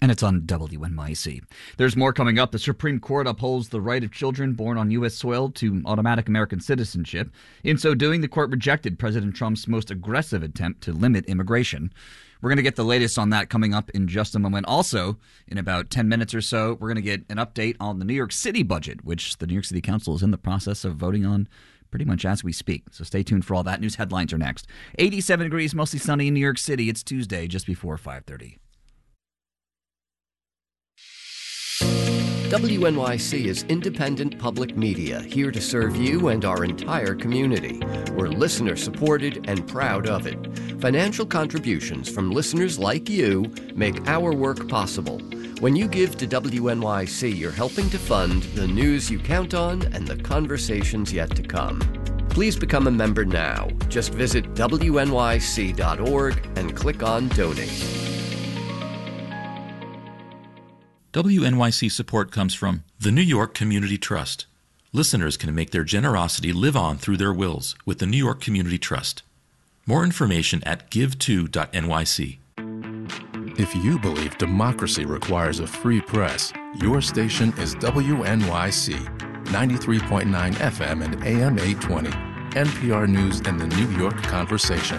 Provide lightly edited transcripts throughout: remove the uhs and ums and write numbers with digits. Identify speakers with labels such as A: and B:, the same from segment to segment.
A: And it's on WNYC. There's more coming up. The Supreme Court upholds the right of children born on U.S. soil to automatic American citizenship. In so doing, the court rejected President Trump's most aggressive attempt to limit immigration. We're going to get the latest on that coming up in just a moment. Also, in about 10 minutes or so, we're going to get an update on the New York City budget, which the New York City Council is in the process of voting on pretty much as we speak. So stay tuned for all that. News headlines are next. 87 degrees, mostly sunny in New York City. It's Tuesday, just before 5:30.
B: WNYC is independent public media, here to serve you and our entire community. We're listener-supported and proud of it. Financial contributions from listeners like you make our work possible. When you give to WNYC, you're helping to fund the news you count on and the conversations yet to come. Please become a member now. Just visit WNYC.org and click on Donate.
C: WNYC support comes from the New York Community Trust. Listeners can make their generosity live on through their wills with the New York Community Trust. More information at give2.nyc.
D: If you believe democracy requires a free press, your station is WNYC, 93.9 FM and AM 820, NPR News and the New York Conversation.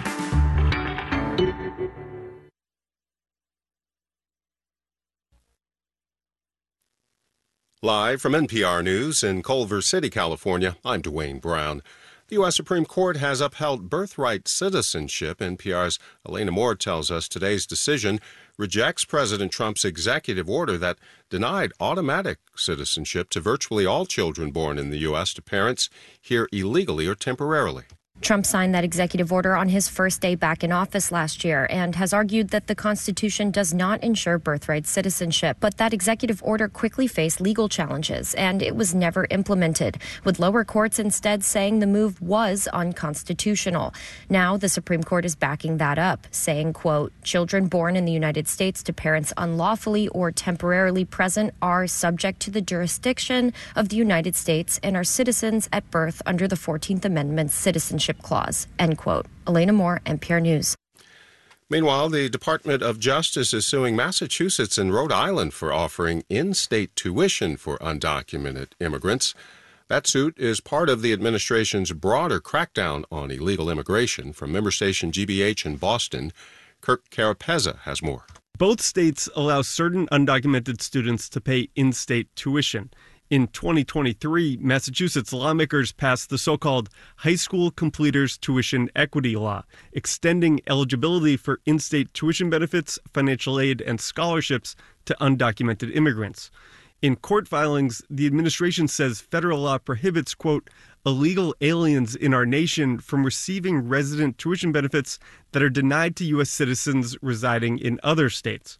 E: Live from NPR News in Culver City, California, I'm Dwayne Brown. The U.S. Supreme Court has upheld birthright citizenship. NPR's Elena Moore tells us today's decision rejects President Trump's executive order that denied automatic citizenship to virtually all children born in the U.S. to parents here illegally or temporarily.
F: Trump signed that executive order on his first day back in office last year and has argued that the Constitution does not ensure birthright citizenship. But that executive order quickly faced legal challenges, and it was never implemented, with lower courts instead saying the move was unconstitutional. Now the Supreme Court is backing that up, saying, quote, children born in the United States to parents unlawfully or temporarily present are subject to the jurisdiction of the United States and are citizens at birth under the 14th Amendment's citizenship clause, end quote. Elena Moore, NPR News.
E: Meanwhile, the Department of Justice is suing Massachusetts and Rhode Island for offering in-state tuition for undocumented immigrants. That suit is part of the administration's broader crackdown on illegal immigration. From member station GBH in Boston, Kirk Carapezza has more.
G: Both states allow certain undocumented students to pay in-state tuition. In 2023, Massachusetts lawmakers passed the so-called High School Completers Tuition Equity Law, extending eligibility for in-state tuition benefits, financial aid, and scholarships to undocumented immigrants. In court filings, the administration says federal law prohibits, quote, illegal aliens in our nation from receiving resident tuition benefits that are denied to U.S. citizens residing in other states.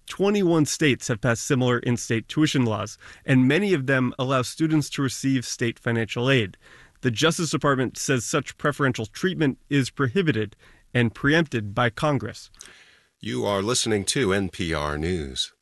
G: 21 states have passed similar in-state tuition laws, and many of them allow students to receive state financial aid. The Justice Department says such preferential treatment is prohibited and preempted by Congress.
E: You are listening to NPR News.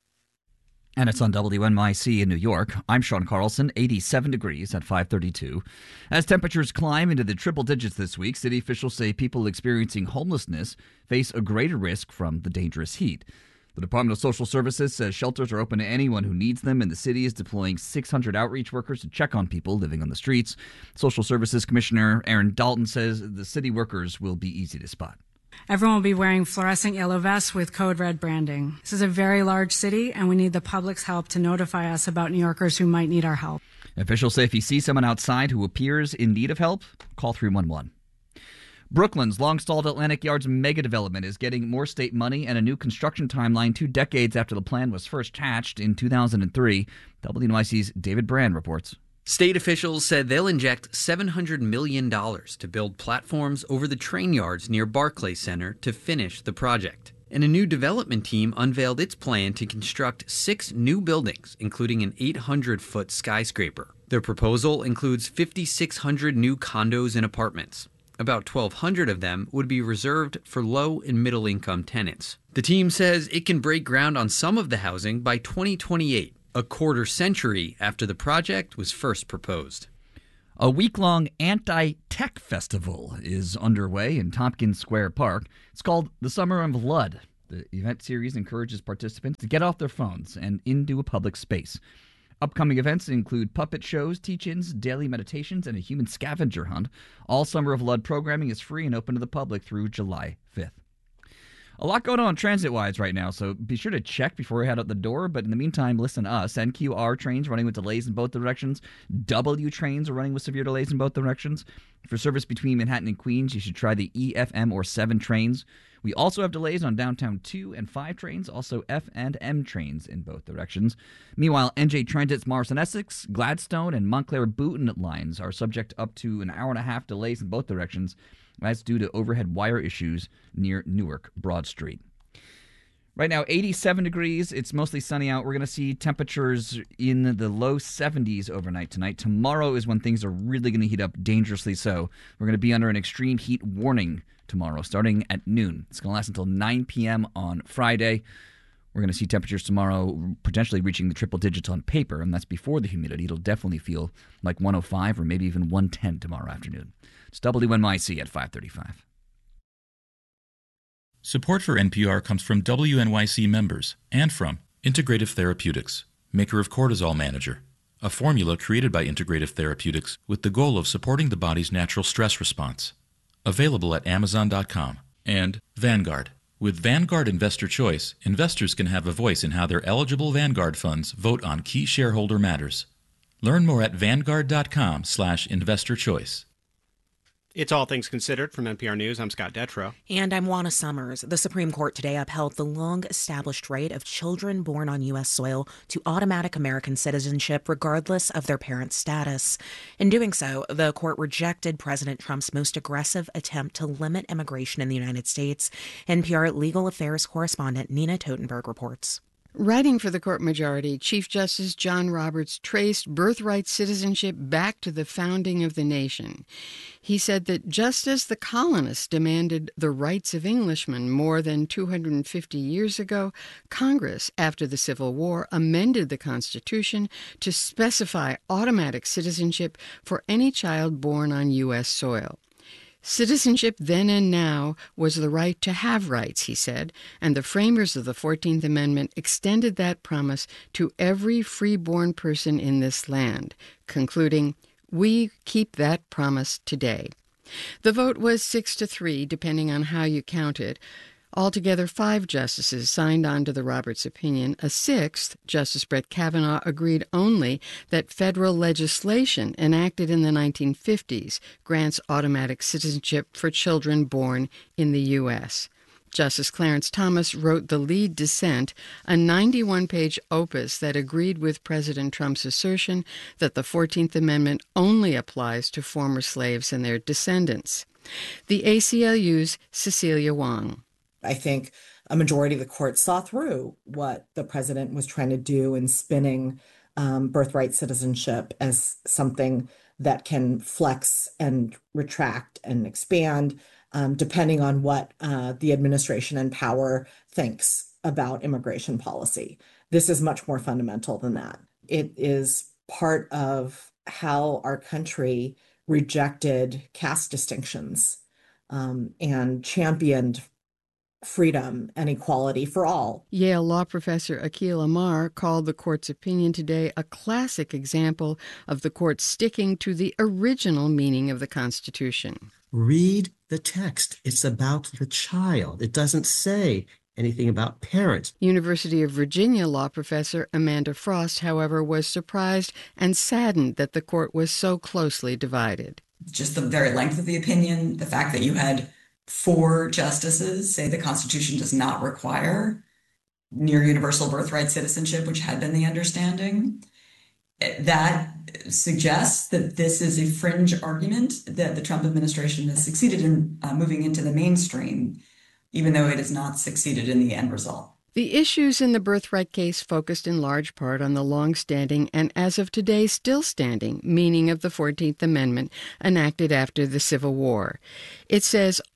A: And it's on WNYC in New York. I'm Sean Carlson, 87 degrees at 5:32. As temperatures climb into the triple digits this week, city officials say people experiencing homelessness face a greater risk from the dangerous heat. The Department of Social Services says shelters are open to anyone who needs them, and the city is deploying 600 outreach workers to check on people living on the streets. Social Services Commissioner Aaron Dalton says the city workers will be easy to spot.
H: Everyone will be wearing fluorescent yellow vests with code red branding. This is a very large city, and we need the public's help to notify us about New Yorkers who might need our help.
A: Officials say if you see someone outside who appears in need of help, call 311. Brooklyn's long-stalled Atlantic Yards megadevelopment is getting more state money and a new construction timeline 2 decades after the plan was first hatched in 2003. WNYC's David Brand reports.
I: State officials said they'll inject $700 million to build platforms over the train yards near Barclays Center to finish the project. And a new development team unveiled its plan to construct 6 new buildings, including an 800-foot skyscraper. Their proposal includes 5,600 new condos and apartments. About 1,200 of them would be reserved for low and middle income tenants. The team says it can break ground on some of the housing by 2028, a quarter century after the project was first proposed.
A: A week-long anti-tech festival is underway in Tompkins Square Park. It's called the Summer of Lud. The event series encourages participants to get off their phones and into a public space. Upcoming events include puppet shows, teach-ins, daily meditations, and a human scavenger hunt. All Summer of Lud programming is free and open to the public through July 5th. A lot going on transit-wise right now, so be sure to check before you head out the door. But in the meantime, listen to us. NQR trains running with delays in both directions. W trains are running with severe delays in both directions. For service between Manhattan and Queens, you should try the E, FM, or 7 trains. We also have delays on downtown 2 and 5 trains, also F and M trains in both directions. Meanwhile, NJ Transit's Morrison Essex, Gladstone, and Montclair Booton lines are subject to up to an hour-and-a-half delays in both directions. That's due to overhead wire issues near Newark Broad Street. Right now, 87 degrees. It's mostly sunny out. We're going to see temperatures in the low 70s overnight tonight. Tomorrow is when things are really going to heat up, dangerously so. We're going to be under an extreme heat warning tomorrow, starting at noon. It's going to last until 9 p.m. on Friday. We're going to see temperatures tomorrow potentially reaching the triple digits on paper, and that's before the humidity. It'll definitely feel like 105 or maybe even 110 tomorrow afternoon. It's WNYC at 5:35.
C: Support for NPR comes from WNYC members and from Integrative Therapeutics, maker of Cortisol Manager, a formula created by Integrative Therapeutics with the goal of supporting the body's natural stress response. Available at Amazon.com. And Vanguard. With Vanguard Investor Choice, investors can have a voice in how their eligible Vanguard funds vote on key shareholder matters. Learn more at Vanguard.com/investorchoice.
J: It's All Things Considered from NPR News. I'm Scott Detrow.
K: And I'm Juana Summers. The Supreme Court today upheld the long-established right of children born on U.S. soil to automatic American citizenship regardless of their parents' status. In doing so, the court rejected President Trump's most aggressive attempt to limit immigration in the United States. NPR legal affairs correspondent Nina Totenberg reports.
L: Writing for the court majority, Chief Justice John Roberts traced birthright citizenship back to the founding of the nation. He said that just as the colonists demanded the rights of Englishmen more than 250 years ago, Congress, after the Civil War, amended the Constitution to specify automatic citizenship for any child born on U.S. soil. Citizenship then and now was the right to have rights, he said, and the framers of the 14th Amendment extended that promise to every free-born person in this land, concluding, "We keep that promise today." The vote was 6-3, depending on how you count it. Altogether, 5 justices signed on to the Roberts opinion. A 6th, Justice Brett Kavanaugh, agreed only that federal legislation enacted in the 1950s grants automatic citizenship for children born in the U.S. Justice Clarence Thomas wrote the lead dissent, a 91-page opus that agreed with President Trump's assertion that the 14th Amendment only applies to former slaves and their descendants. The ACLU's Cecilia Wong.
M: I think a majority of the court saw through what the president was trying to do in spinning birthright citizenship as something that can flex and retract and expand depending on what the administration in power thinks about immigration policy. This is much more fundamental than that. It is part of how our country rejected caste distinctions and championed freedom and equality for all.
L: Yale law professor Akhil Amar called the court's opinion today a classic example of the court sticking to the original meaning of the Constitution.
N: Read the text. It's about the child. It doesn't say anything about parents.
L: University of Virginia law professor Amanda Frost, however, was surprised and saddened that the court was so closely divided.
O: Just the very length of the opinion, the fact that you had 4 justices say the Constitution does not require near universal birthright citizenship, which had been the understanding. That suggests that this is a fringe argument that the Trump administration has succeeded in moving into the mainstream, even though it has not succeeded in the end result.
L: The issues in the birthright case focused in large part on the long-standing and as of today still standing meaning of the 14th Amendment enacted after the Civil War. It says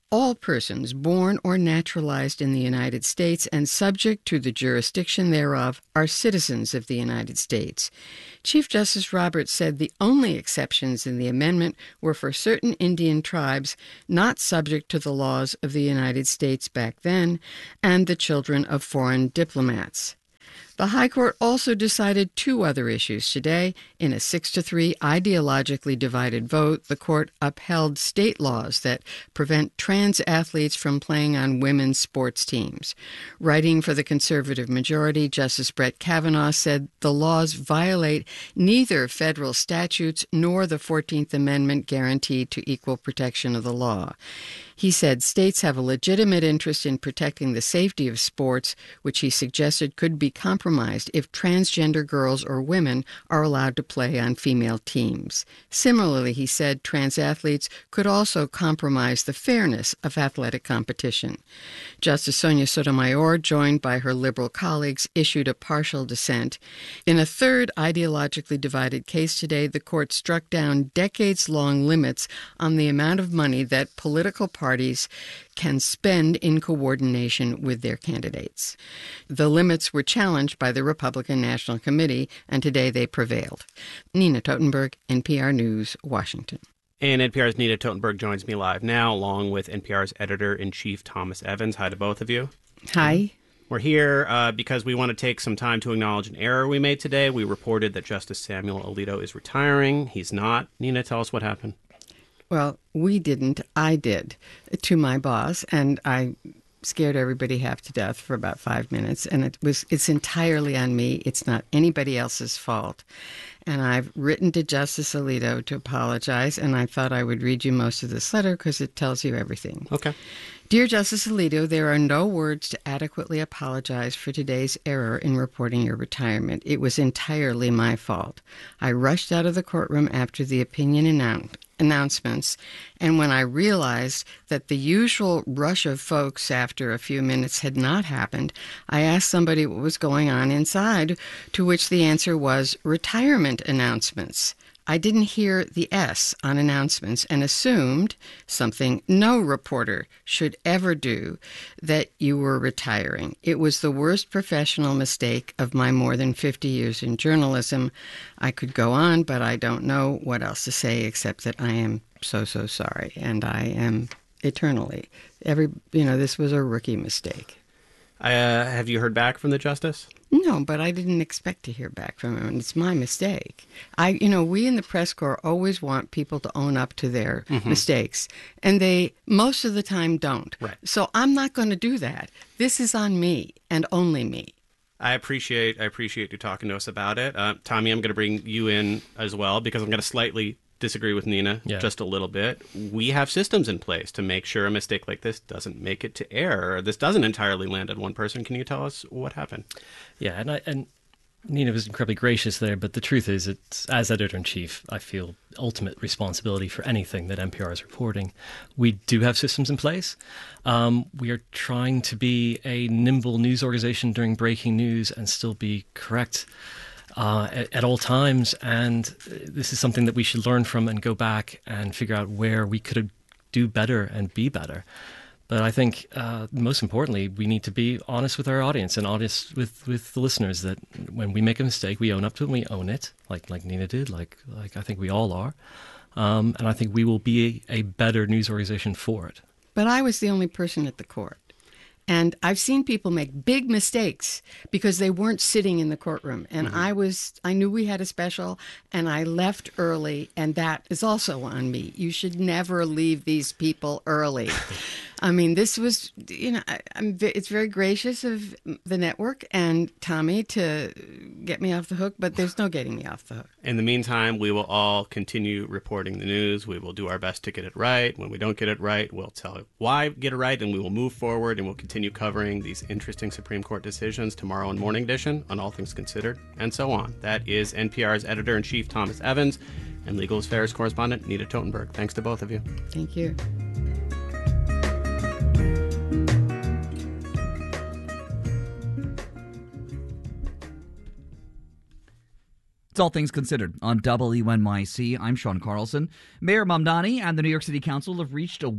L: all persons born or naturalized in the United States and subject to the jurisdiction thereof are citizens of the United States. Chief Justice Roberts said the only exceptions in the amendment were for certain Indian tribes not subject to the laws of the United States back then and the children of foreign diplomats. The High Court also decided two other issues today. In a 6-3 ideologically divided vote, the court upheld state laws that prevent trans athletes from playing on women's sports teams. Writing for the conservative majority, Justice Brett Kavanaugh said the laws violate neither federal statutes nor the 14th Amendment guarantee to equal protection of the law. He said states have a legitimate interest in protecting the safety of sports, which he suggested could be compromised if transgender girls or women are allowed to play on female teams. Similarly, he said trans athletes could also compromise the fairness of athletic competition. Justice Sonia Sotomayor, joined by her liberal colleagues, issued a partial dissent. In a third ideologically divided case today, the court struck down decades-long limits on the amount of money that political parties can spend in coordination with their candidates. The limits were challenged by the Republican National Committee, and today they prevailed. Nina Totenberg, NPR News, Washington.
J: And NPR's Nina Totenberg joins me live now, along with NPR's editor-in-chief, Thomas Evans. Hi to both of you.
L: Hi.
J: We're here because we want to take some time to acknowledge an error we made today. We reported that Justice Samuel Alito is retiring. He's not. Nina, tell us what happened.
L: Well, we didn't. I did, to my boss, and I scared everybody half to death for about 5 minutes, and it's entirely on me. It's not anybody else's fault. And I've written to Justice Alito to apologize, and I thought I would read you most of this letter because it tells you everything.
J: Okay.
L: Dear Justice Alito, there are no words to adequately apologize for today's error in reporting your retirement. It was entirely my fault. I rushed out of the courtroom after the opinion announcements, and when I realized that the usual rush of folks after a few minutes had not happened, I asked somebody what was going on inside, to which the answer was retirement announcements. I didn't hear the S on announcements and assumed, something no reporter should ever do, that you were retiring. It was the worst professional mistake of my more than 50 years in journalism. I could go on, but I don't know what else to say except that I am so sorry, and I am eternally. This was a rookie mistake.
J: Have you heard back from the justice?
L: No, but I didn't expect to hear back from him, and it's my mistake. We in the press corps always want people to own up to their mistakes, and they most of the time don't.
J: Right.
L: So I'm not going to do that. This is on me and only me.
J: I appreciate you talking to us about it. Tommy, I'm going to bring you in as well because I'm going to slightly disagree with Nina just a little bit. We have systems in place to make sure a mistake like this doesn't make it to air. This doesn't entirely land on one person. Can you tell us what happened?
P: Yeah, and Nina was incredibly gracious there, but the truth is, it's, as editor-in-chief, I feel ultimate responsibility for anything that NPR is reporting. We do have systems in place. We are trying to be a nimble news organization during breaking news and still be correct at all times, and this is something that we should learn from and go back and figure out where we could do better and be better. But I think most importantly, we need to be honest with our audience and honest with the listeners, that when we make a mistake, we own up to it and we own it, like Nina did, like I think we all are. And I think we will be a better news organization for it.
L: But I was the only person at the court. And I've seen people make big mistakes because they weren't sitting in the courtroom. And I knew we had a special, and I left early, and that is also on me. You should never leave these people early. I mean, this was, it's very gracious of the network and Tommy to get me off the hook, but there's no getting me off the hook.
J: In the meantime, we will all continue reporting the news. We will do our best to get it right. When we don't get it right, we'll tell why get it right, and we will move forward, and we'll continue covering these interesting Supreme Court decisions tomorrow on Morning Edition on All Things Considered, and so on. That is NPR's editor-in-chief, Thomas Evans, and Legal Affairs correspondent, Nina Totenberg. Thanks to both of you.
L: Thank you.
A: It's All Things Considered on WNYC. I'm Sean Carlson. Mayor Mamdani and the New York City Council have reached a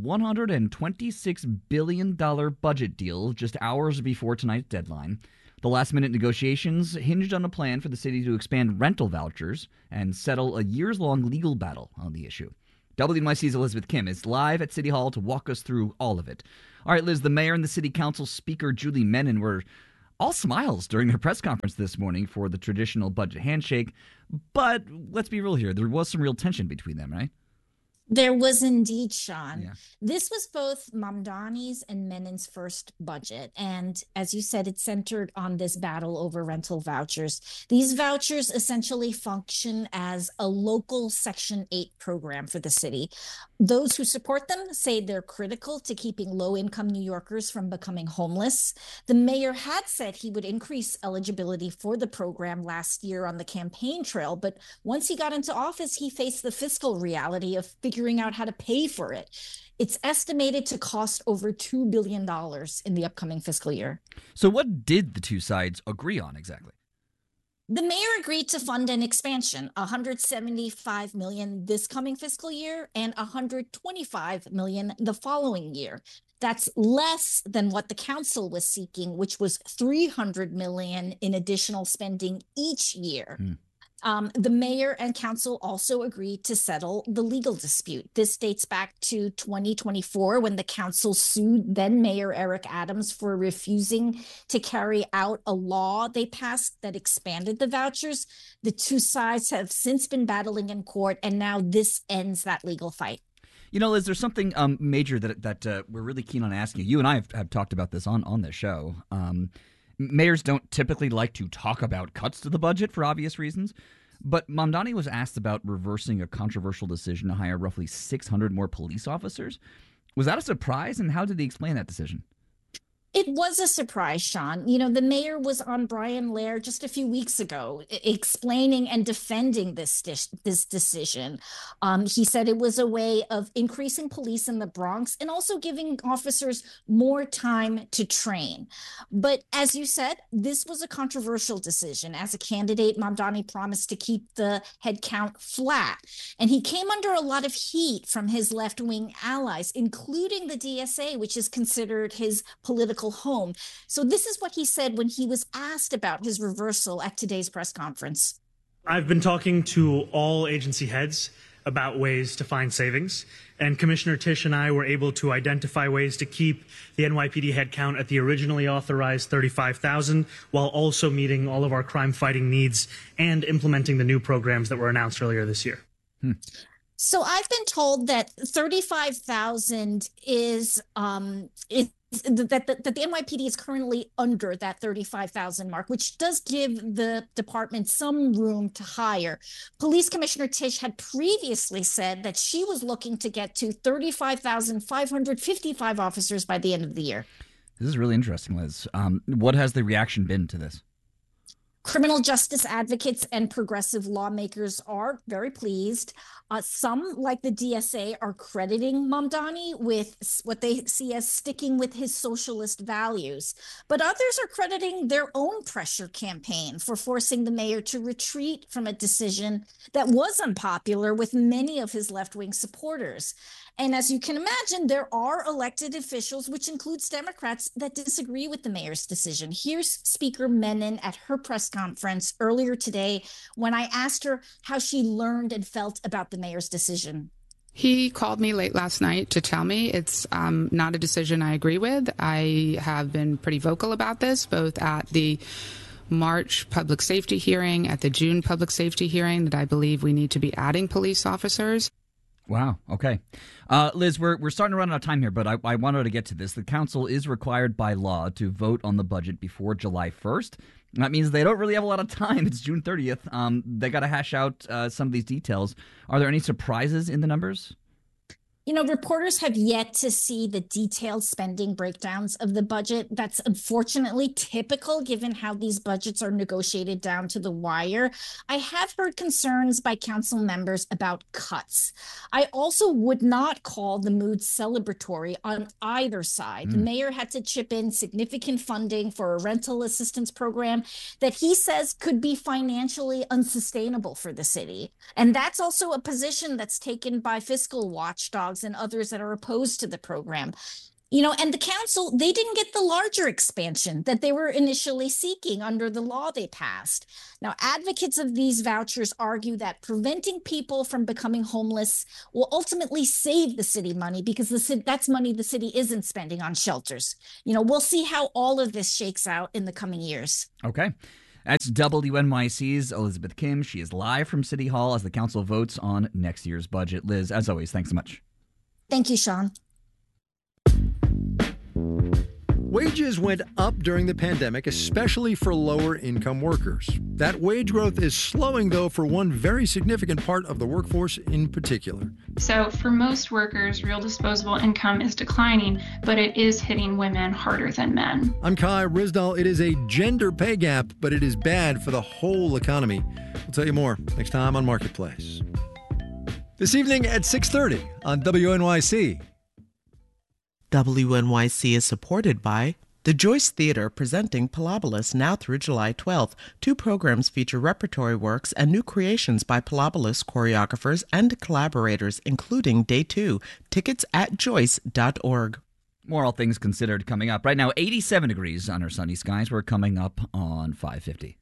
A: $126 billion budget deal just hours before tonight's deadline. The last-minute negotiations hinged on a plan for the city to expand rental vouchers and settle a years-long legal battle on the issue. WNYC's Elizabeth Kim is live at City Hall to walk us through all of it. All right, Liz, the mayor and the City Council Speaker Julie Menin were all smiles during their press conference this morning for the traditional budget handshake. But let's be real here. There was some real tension between them, right?
Q: There was indeed, Sean.
A: Yeah.
Q: This was both Mamdani's and Menin's first budget. And as you said, it centered on this battle over rental vouchers. These vouchers essentially function as a local Section 8 program for the city. Those who support them say they're critical to keeping low-income New Yorkers from becoming homeless. The mayor had said he would increase eligibility for the program last year on the campaign trail, but once he got into office, he faced the fiscal reality of figuring out how to pay for it. It's estimated to cost over $2 billion in the upcoming fiscal year.
A: So what did the two sides agree on exactly?
Q: The mayor agreed to fund an expansion, $175 million this coming fiscal year and $125 million the following year. That's less than what the council was seeking, which was $300 million in additional spending each year. The mayor and council also agreed to settle the legal dispute. This dates back to 2024 when the council sued then Mayor Eric Adams for refusing to carry out a law they passed that expanded the vouchers. The two sides have since been battling in court, and now this ends that legal fight.
A: You know, Liz, there's something major that we're really keen on asking you. You and I have talked about this on this show. Mayors don't typically like to talk about cuts to the budget for obvious reasons, but Mamdani was asked about reversing a controversial decision to hire roughly 600 more police officers. Was that a surprise, and how did he explain that decision?
Q: It was a surprise, Sean. You know, the mayor was on Brian Lehrer just a few weeks ago explaining and defending this decision. He said it was a way of increasing police in the Bronx and also giving officers more time to train. But as you said, this was a controversial decision. As a candidate, Mamdani promised to keep the head count flat. And he came under a lot of heat from his left-wing allies, including the DSA, which is considered his political home. So this is what he said when he was asked about his reversal at today's press conference.
R: I've been talking to all agency heads about ways to find savings, and Commissioner Tisch and I were able to identify ways to keep the NYPD headcount at the originally authorized 35,000 while also meeting all of our crime-fighting needs and implementing the new programs that were announced earlier this year.
Q: So I've been told that 35,000 is that the NYPD is currently under that 35,000 mark, which does give the department some room to hire. Police Commissioner Tisch had previously said that she was looking to get to 35,555 officers by the end of the year.
A: This is really interesting, Liz. What has the reaction been to this?
Q: Criminal justice advocates and progressive lawmakers are very pleased. Some, like the DSA, are crediting Mamdani with what they see as sticking with his socialist values. But others are crediting their own pressure campaign for forcing the mayor to retreat from a decision that was unpopular with many of his left-wing supporters. And as you can imagine, there are elected officials, which includes Democrats, that disagree with the mayor's decision. Here's Speaker Menin at her press conference earlier today when I asked her how she learned and felt about the mayor's decision.
S: He called me late last night to tell me it's not a decision I agree with. I have been pretty vocal about this, both at the March public safety hearing, at the June public safety hearing, that I believe we need to be adding police officers.
A: Wow. Okay. Liz, we're starting to run out of time here, but I wanted to get to this. The council is required by law to vote on the budget before July 1st. That means they don't really have a lot of time. It's June 30th. They got to hash out some of these details. Are there any surprises in the numbers?
Q: Reporters have yet to see the detailed spending breakdowns of the budget. That's unfortunately typical given how these budgets are negotiated down to the wire. I have heard concerns by council members about cuts. I also would not call the mood celebratory on either side. The mayor had to chip in significant funding for a rental assistance program that he says could be financially unsustainable for the city. And that's also a position that's taken by fiscal watchdogs and others that are opposed to the program. And the council, they didn't get the larger expansion that they were initially seeking under the law they passed. Now, advocates of these vouchers argue that preventing people from becoming homeless will ultimately save the city money because that's money the city isn't spending on shelters. We'll see how all of this shakes out in the coming years.
A: Okay. That's WNYC's Elizabeth Kim. She is live from City Hall as the council votes on next year's budget. Liz, as always, thanks so much.
Q: Thank you, Sean.
T: Wages went up during the pandemic, especially for lower-income workers. That wage growth is slowing, though, for one very significant part of the workforce in particular.
U: So for most workers, real disposable income is declining, but it is hitting women harder than men.
T: I'm Kai Rizdal. It is a gender pay gap, but it is bad for the whole economy. We'll tell you more next time on Marketplace. This evening at 6:30 on WNYC.
V: WNYC is supported by the Joyce Theater, presenting Pilobolus now through July 12th. 2 programs feature repertory works and new creations by Pilobolus choreographers and collaborators, including Day 2. Tickets at joyce.org.
A: More All Things Considered coming up. Right now, 87 degrees under sunny skies. We're coming up on 5:50.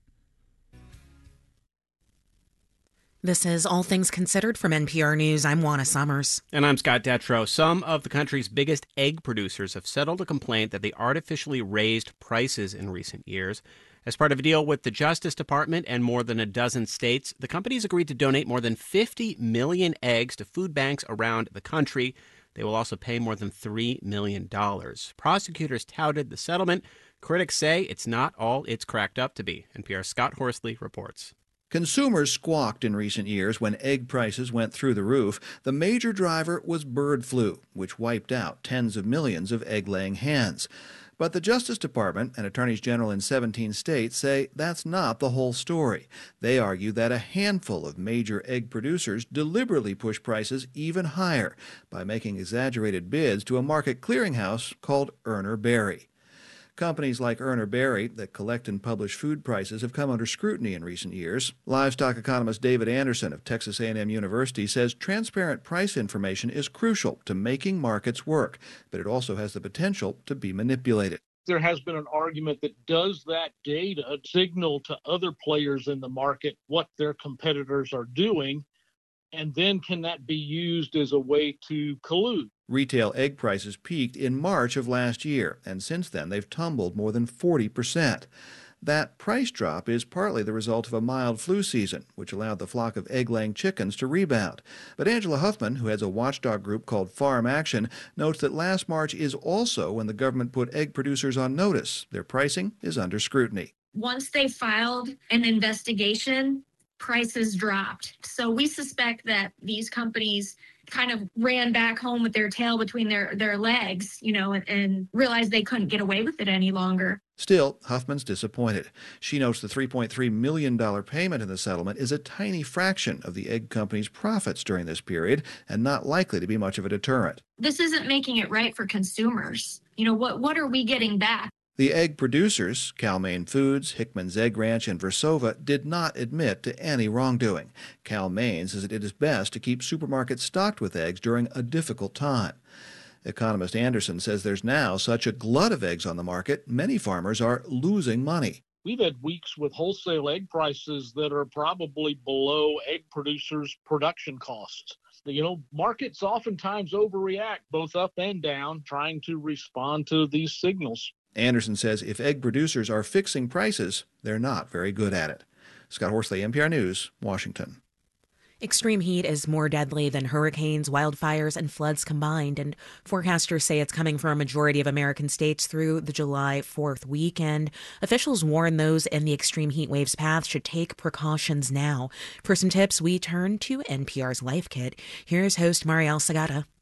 K: This is All Things Considered from NPR News. I'm Juana Summers.
J: And I'm Scott Detrow. Some of the country's biggest egg producers have settled a complaint that they artificially raised prices in recent years. As part of a deal with the Justice Department and more than a dozen states, the companies agreed to donate more than 50 million eggs to food banks around the country. They will also pay more than $3 million. Prosecutors touted the settlement. Critics say it's not all it's cracked up to be. NPR's Scott Horsley reports.
W: Consumers squawked in recent years when egg prices went through the roof. The major driver was bird flu, which wiped out tens of millions of egg-laying hens. But the Justice Department and attorneys general in 17 states say that's not the whole story. They argue that a handful of major egg producers deliberately push prices even higher by making exaggerated bids to a market clearinghouse called Urner Barry. Companies like Urner Barry that collect and publish food prices have come under scrutiny in recent years. Livestock economist David Anderson of Texas A&M University says transparent price information is crucial to making markets work, but it also has the potential to be manipulated.
X: There has been an argument that does that data signal to other players in the market what their competitors are doing, and then can that be used as a way to collude?
W: Retail egg prices peaked in March of last year, and since then they've tumbled more than 40%. That price drop is partly the result of a mild flu season, which allowed the flock of egg-laying chickens to rebound. But Angela Huffman, who heads a watchdog group called Farm Action, notes that last March is also when the government put egg producers on notice. Their pricing is under scrutiny.
Y: Once they filed an investigation, prices dropped. So we suspect that these companies kind of ran back home with their tail between their legs, and realized they couldn't get away with it any longer.
W: Still, Huffman's disappointed. She notes the $3.3 million payment in the settlement is a tiny fraction of the egg company's profits during this period and not likely to be much of a deterrent.
Y: This isn't making it right for consumers. What are we getting back?
W: The egg producers, Cal-Maine Foods, Hickman's Egg Ranch, and Versova, did not admit to any wrongdoing. Cal-Maine says it is best to keep supermarkets stocked with eggs during a difficult time. Economist Anderson says there's now such a glut of eggs on the market, many farmers are losing money.
X: We've had weeks with wholesale egg prices that are probably below egg producers' production costs. Markets oftentimes overreact both up and down, trying to respond to these signals.
W: Anderson says if egg producers are fixing prices, they're not very good at it. Scott Horsley, NPR News, Washington.
K: Extreme heat is more deadly than hurricanes, wildfires, and floods combined, and forecasters say it's coming for a majority of American states through the July 4th weekend. Officials warn those in the extreme heat wave's path should take precautions now. For some tips, we turn to NPR's Life Kit. Here's host Marielle Sagata.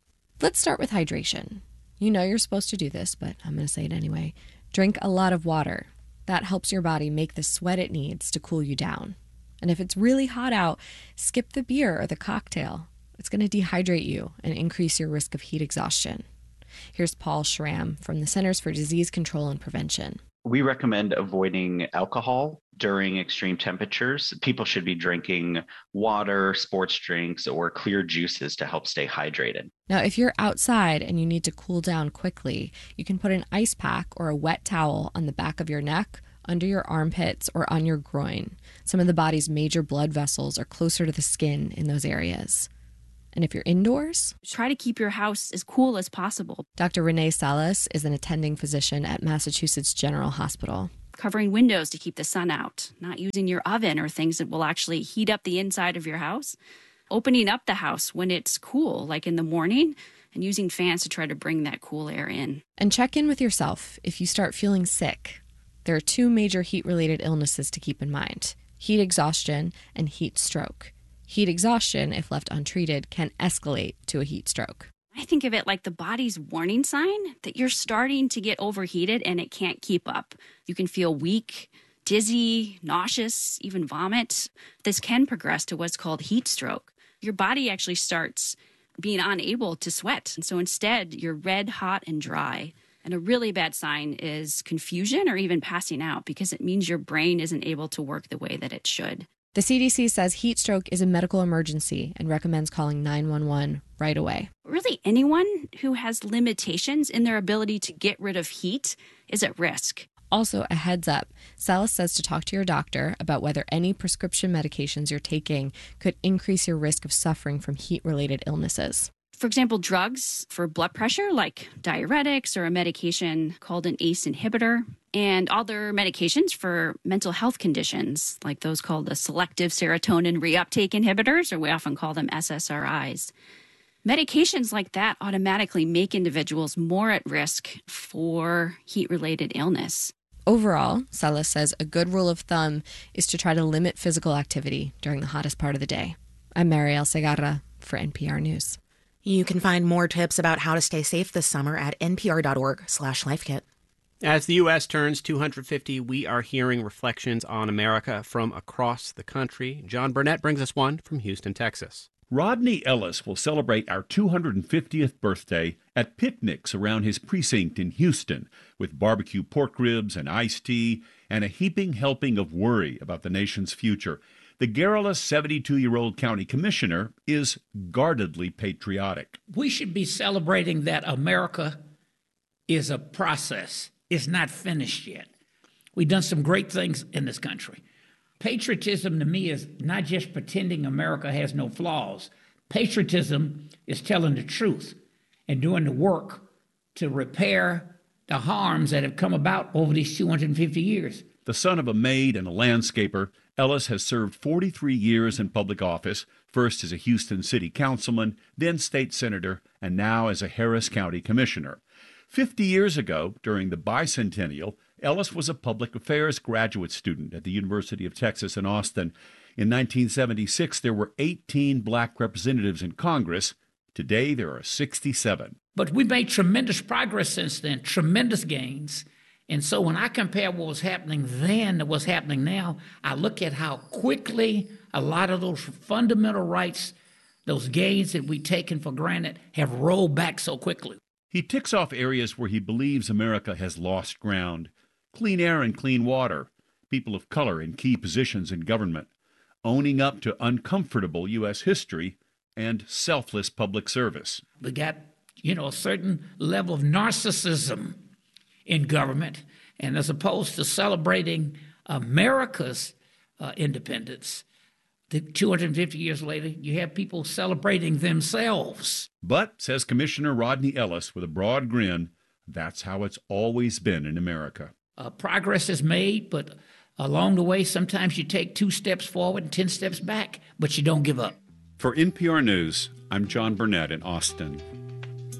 B: Let's start with hydration. You know you're supposed to do this, but I'm going to say it anyway. Drink a lot of water. That helps your body make the sweat it needs to cool you down. And if it's really hot out, skip the beer or the cocktail. It's going to dehydrate you and increase your risk of heat exhaustion. Here's Paul Schramm from the Centers for Disease Control and Prevention.
D: We recommend avoiding alcohol during extreme temperatures. People should be drinking water, sports drinks, or clear juices to help stay hydrated.
B: Now, if you're outside and you need to cool down quickly, you can put an ice pack or a wet towel on the back of your neck, under your armpits, or on your groin. Some of the body's major blood vessels are closer to the skin in those areas. And if you're indoors,
E: try to keep your house as cool as possible.
B: Dr. Renee Salas is an attending physician at Massachusetts General Hospital.
E: Covering windows to keep the sun out, not using your oven or things that will actually heat up the inside of your house. Opening up the house when it's cool, like in the morning, and using fans to try to bring that cool air in.
B: And check in with yourself if you start feeling sick. There are 2 major heat-related illnesses to keep in mind: heat exhaustion and heat stroke. Heat exhaustion, if left untreated, can escalate to a heat stroke.
E: I think of it like the body's warning sign that you're starting to get overheated and it can't keep up. You can feel weak, dizzy, nauseous, even vomit. This can progress to what's called heat stroke. Your body actually starts being unable to sweat. And so instead, you're red, hot, and dry. And a really bad sign is confusion or even passing out, because it means your brain isn't able to work the way that it should.
B: The CDC says heat stroke is a medical emergency and recommends calling 911 right away.
E: Really, anyone who has limitations in their ability to get rid of heat is at risk.
B: Also, a heads up, Salas says to talk to your doctor about whether any prescription medications you're taking could increase your risk of suffering from heat-related illnesses.
E: For example, drugs for blood pressure, like diuretics or a medication called an ACE inhibitor, and other medications for mental health conditions, like those called the selective serotonin reuptake inhibitors, or we often call them SSRIs. Medications like that automatically make individuals more at risk for heat-related illness.
B: Overall, Salas says a good rule of thumb is to try to limit physical activity during the hottest part of the day. I'm Marielle Segarra for NPR News.
K: You can find more tips about how to stay safe this summer at npr.org/lifekit.
J: As the U.S. turns 250, we are hearing reflections on America from across the country. John Burnett brings us one from Houston, Texas.
F: Rodney Ellis will celebrate our 250th birthday at picnics around his precinct in Houston, with barbecue pork ribs and iced tea and a heaping helping of worry about the nation's future. The garrulous 72-year-old county commissioner is guardedly patriotic.
G: We should be celebrating that America is a process. It's not finished yet. We've done some great things in this country. Patriotism to me is not just pretending America has no flaws. Patriotism is telling the truth and doing the work to repair the harms that have come about over these 250 years.
F: The son of a maid and a landscaper, Ellis has served 43 years in public office, first as a Houston city councilman, then state senator, and now as a Harris County commissioner. 50 years ago, during the bicentennial, Ellis was a public affairs graduate student at the University of Texas in Austin. In 1976, there were 18 black representatives in Congress. Today, there are 67.
G: But we made tremendous progress since then, tremendous gains. And so when I compare what was happening then to what's happening now, I look at how quickly a lot of those fundamental rights, those gains that we've taken for granted, have rolled back so quickly.
F: He ticks off areas where he believes America has lost ground: clean air and clean water, people of color in key positions in government, owning up to uncomfortable U.S. history, and selfless public service.
G: We got, a certain level of narcissism in government, and as opposed to celebrating America's independence, 250 years later, you have people celebrating themselves.
F: But, says Commissioner Rodney Ellis with a broad grin, that's how it's always been in America.
G: Progress is made, but along the way, sometimes you take 2 steps forward and 10 steps back, but you don't give up.
F: For NPR News, I'm John Burnett in Austin.